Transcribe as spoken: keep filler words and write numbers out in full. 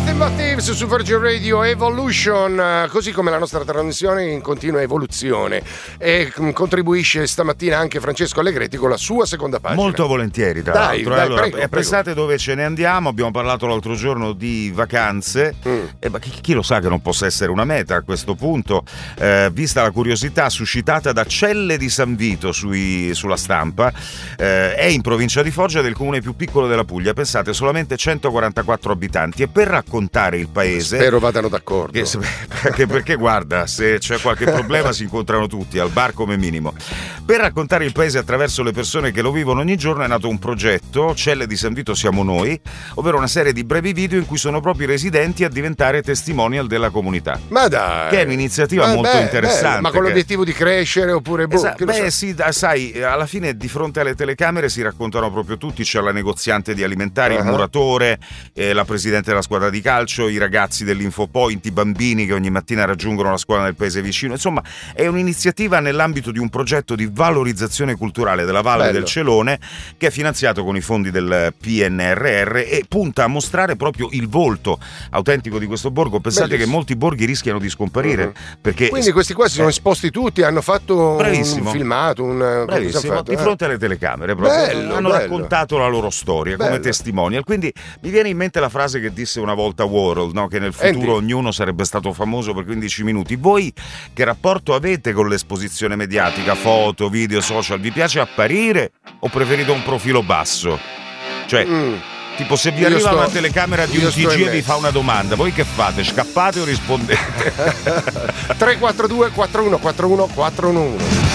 Nothing But Thieves su Virgin Radio Evolution, così come la nostra trasmissione in continua evoluzione, e contribuisce stamattina anche Francesco Allegretti con la sua seconda pagina. Molto volentieri, tra dai, l'altro. Dai, allora, prego, prego. Pensate dove ce ne andiamo. Abbiamo parlato l'altro giorno di vacanze, mm. e ma chi, chi lo sa che non possa essere una meta a questo punto, eh, vista la curiosità suscitata da Celle di San Vito sui, sulla Stampa. Eh, è in provincia di Foggia, del comune più piccolo della Puglia. Pensate, solamente centoquarantaquattro abitanti, e per raccontare il paese, spero vadano d'accordo, che, perché, perché guarda, se c'è qualche problema si incontrano tutti al bar come minimo. Per raccontare il paese attraverso le persone che lo vivono ogni giorno è nato un progetto, Celle di San Vito siamo noi, ovvero una serie di brevi video in cui sono proprio i residenti a diventare testimonial della comunità. Ma dai, che è un'iniziativa ma molto beh, interessante. Beh, ma con che... l'obiettivo di crescere oppure boh, esatto, beh so. sì, sai, alla fine di fronte alle telecamere si raccontano proprio tutti. C'è la negoziante di alimentari, uh-huh. il muratore, eh, la presidente della squadra di calcio, i ragazzi dell'Infopoint, i bambini che ogni mattina raggiungono la scuola del paese vicino. Insomma, è un'iniziativa nell'ambito di un progetto di valorizzazione culturale della Valle Bello. del Celone, che è finanziato con i fondi del P N R R e punta a mostrare proprio il volto autentico di questo borgo. Pensate Bellissimo. che molti borghi rischiano di scomparire, uh-huh. perché quindi questi qua si sono esposti tutti, hanno fatto Bravissimo. un filmato, un Bravissimo, fatto, di eh? fronte alle telecamere proprio. Bello, hanno bello. raccontato la loro storia Bello. come testimonial. Quindi mi viene in mente la frase che disse una volta Warhol, no? Che nel futuro Andy. ognuno sarebbe stato famoso per quindici minuti. Voi che rapporto avete con l'esposizione mediatica, foto, video, social? Vi piace apparire o preferite un profilo basso? Cioè mm. tipo, se vi io arriva sto, una telecamera di un T G e vi fa una domanda, voi che fate? Scappate o rispondete? tre quattro due quattro uno quattro uno quattro uno